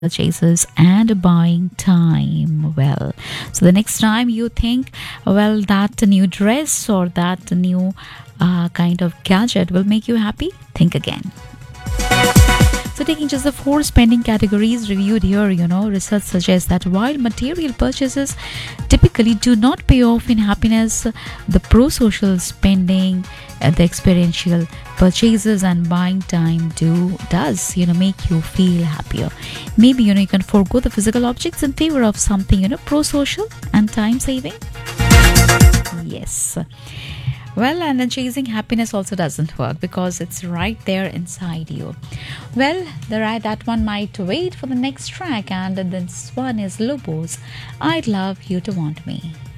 purchases and buying time. Well, so the next time you think, well, that new dress or that new kind of gadget will make you happy, think again. So, taking just the four spending categories reviewed here, research suggests that while material purchases typically do not pay off in happiness, the pro social spending, the experiential purchases, and buying time does make you feel happier. Maybe you can forego the physical objects in favor of something pro social and time saving. Yes. Well, and then chasing happiness also doesn't work because it's right there inside you. Well, that one might wait for the next track, and this one is Lobos. I'd love you to want me.